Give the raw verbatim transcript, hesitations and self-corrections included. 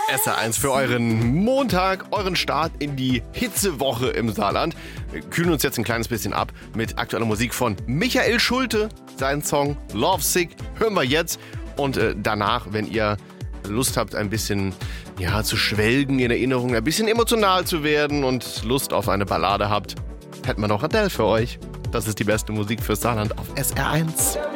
S R eins für euren Montag, euren Start in die Hitzewoche im Saarland. Wir kühlen uns jetzt ein kleines bisschen ab mit aktueller Musik von Michael Schulte. Seinen Song Love Sick hören wir jetzt. Und äh, danach, wenn ihr Lust habt, ein bisschen ja, zu schwelgen in Erinnerungen, ein bisschen emotional zu werden und Lust auf eine Ballade habt, hätten wir noch Adele für euch. Das ist die beste Musik fürs Saarland auf S R eins.